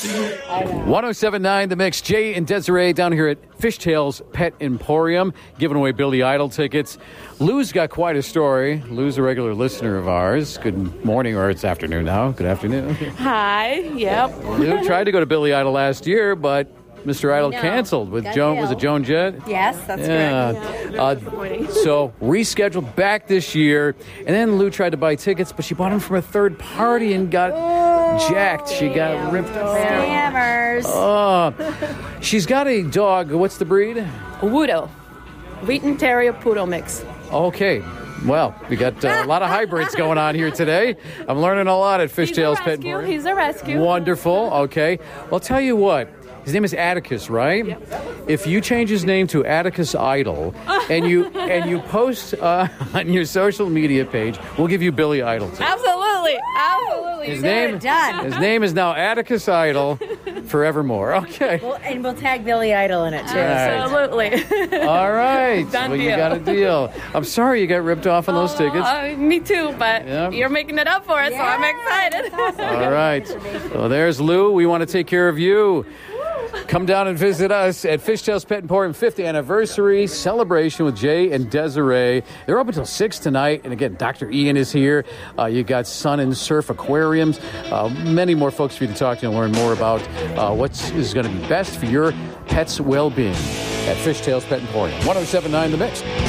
107.9 The Mix. Jay and Desiree down here at Fishtails Pet Emporium, giving away Billy Idol tickets. Lou's got quite a story. Lou's a regular listener of ours. Good morning, or it's afternoon now. Good afternoon. Hi. Yep. Lou tried to go to Billy Idol last year, but Mr. Idol canceled with Joan. Was it Joan Jett? Yes, that's correct. So rescheduled back this year, and then Lou tried to buy tickets, but she bought them from a third party and got jacked. She got ripped off. Scammers. She's got a dog. What's the breed? Wudo. Wheaton Terrier Poodle mix. Okay. Well, we got a lot of hybrids going on here today. I'm learning a lot at Fishtails Pet Emporium. He's a rescue. Wonderful. Okay. Well, I'll tell you what. His name is Atticus, right? Yep. If you change his name to Atticus Idol and you post on your social media page, we'll give you Billy Idol tickets. Absolutely. His name is now Atticus Idol forevermore. Okay. We'll tag Billy Idol in it, too. Absolutely. All right. Done well, deal. You got a deal. I'm sorry you got ripped off on those tickets. Me too, but you're making it up for us, so I'm excited. All right. Well, there's Lou. We want to take care of you. Come down and visit us at Fishtails Pet Emporium 5th Anniversary Celebration with Jay and Desiree. They're open until 6 tonight. And again, Dr. Ian is here. You got Sun and Surf Aquariums. Many more folks for you to talk to and learn more about what is going to be best for your pet's well-being at Fishtails Pet Emporium. 107.9 The Mix.